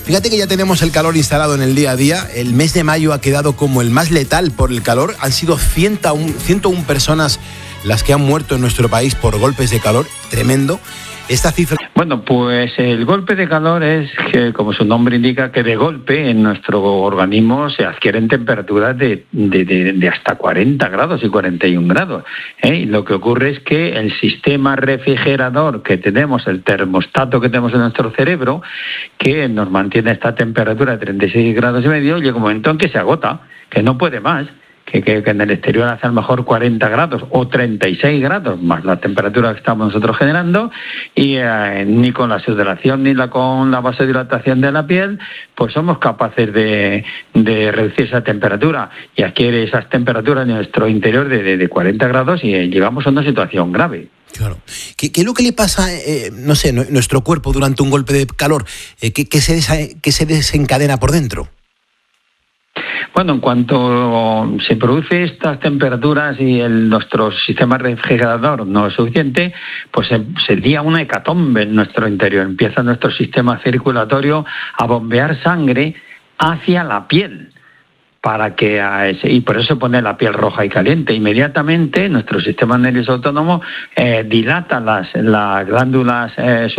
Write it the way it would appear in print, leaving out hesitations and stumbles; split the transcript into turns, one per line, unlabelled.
Fíjate que ya tenemos el calor instalado en el día a día. El mes de mayo ha quedado como el más letal por el calor. Han sido 101 personas las que han muerto en nuestro país por golpes de calor. Tremendo. Esta cifra...
Bueno, pues el golpe de calor es que, como su nombre indica, que de golpe en nuestro organismo se adquieren temperaturas de hasta 40 grados y 41 grados. Y lo que ocurre es que el sistema refrigerador que tenemos, el termostato que tenemos en nuestro cerebro, que nos mantiene esta temperatura de 36 grados y medio, llega un momento en que se agota, que no puede más. Que en el exterior hace a lo mejor 40 grados o 36 grados, más la temperatura que estamos nosotros generando, y ni con la sudoración ni con la vasodilatación de la piel, pues somos capaces de reducir esa temperatura y adquiere esas temperaturas en nuestro interior de 40 grados y llegamos a una situación grave.
Claro. ¿Qué es lo que le pasa, no sé, nuestro cuerpo durante un golpe de calor? ¿Qué se desencadena por dentro?
Bueno, en cuanto se produce estas temperaturas y nuestro sistema refrigerador no es suficiente, pues sería una hecatombe en nuestro interior. Empieza nuestro sistema circulatorio a bombear sangre hacia la piel. Y por eso se pone la piel roja y caliente. Inmediatamente nuestro sistema nervioso autónomo dilata las glándulas